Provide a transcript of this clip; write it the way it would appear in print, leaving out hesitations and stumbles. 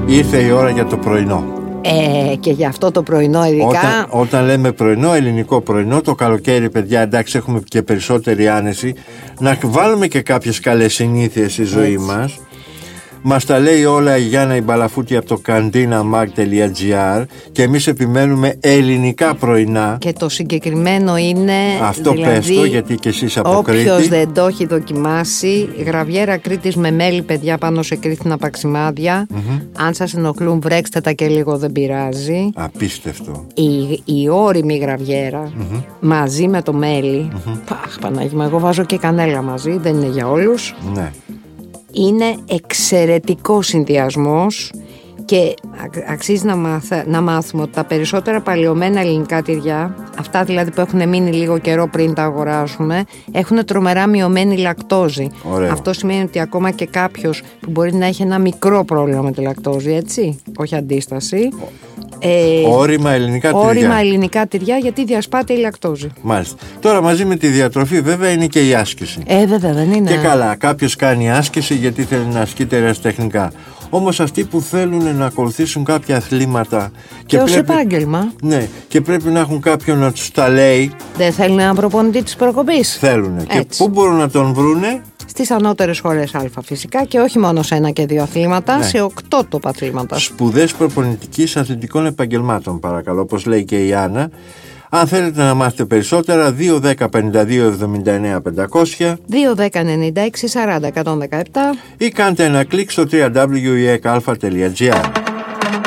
ήρθε η ώρα για το πρωινό. Και για αυτό το πρωινό ειδικά. Όταν λέμε πρωινό, ελληνικό πρωινό, το καλοκαίρι, παιδιά, εντάξει, έχουμε και περισσότερη άνεση. Να βάλουμε και κάποιες καλές συνήθειες στη ζωή μας. Μας τα λέει όλα η Γιάννα Ιμπαλαφούτη από το cantinamag.gr και εμείς επιμένουμε ελληνικά πρωινά. Και το συγκεκριμένο είναι. Αυτό δηλαδή, πες το, γιατί και εσείς από Κρήτη. Όποιος δεν το έχει δοκιμάσει, γραβιέρα Κρήτης με μέλι, παιδιά, πάνω σε κρύθινα παξιμάδια. Αν σας ενοχλούν, βρέξτε τα και λίγο, δεν πειράζει. Απίστευτο. Η όριμη γραβιέρα μαζί με το μέλι. Παχ, Πανάγι μου, εγώ βάζω και κανέλα μαζί, δεν είναι για όλους. Ναι. Είναι εξαιρετικό συνδυασμός και αξίζει να μάθουμε ότι τα περισσότερα παλαιωμένα ελληνικά τυριά, αυτά δηλαδή που έχουν μείνει λίγο καιρό πριν τα αγοράσουμε, έχουν τρομερά μειωμένη λακτόζη. Ωραίο. Αυτό σημαίνει ότι ακόμα και κάποιος που μπορεί να έχει ένα μικρό πρόβλημα με τη λακτόζη, έτσι, όχι αντίσταση. Όριμα ελληνικά τυριά. Όριμα ελληνικά τυριά, γιατί διασπάται η λακτόζη. Μάλιστα. Τώρα μαζί με τη διατροφή βέβαια είναι και η άσκηση. Βέβαια δεν είναι. Και καλά, κάποιος κάνει άσκηση γιατί θέλει να ασκείται ερασιτεχνικά. Όμως αυτοί που θέλουν να ακολουθήσουν κάποια αθλήματα και ως επάγγελμα. Ναι, και πρέπει να έχουν κάποιον να τους τα λέει. Δεν θέλουν έναν προπονητή της προκοπής. Θέλουν. Και πού μπορούν να τον βρούνε? Στις ανώτερες σχολές Α φυσικά, και όχι μόνο σε 1 και 2 αθλήματα, σε 8 top αθλήματα. Σπουδές προπονητικής αθλητικών επαγγελμάτων, παρακαλώ, όπως λέει και η Άννα. Αν θέλετε να μάθετε περισσότερα, 2-10-52-79-500, 2-10-96-40-117 ή κάντε ένα κλικ στο www.ekalfa.gr.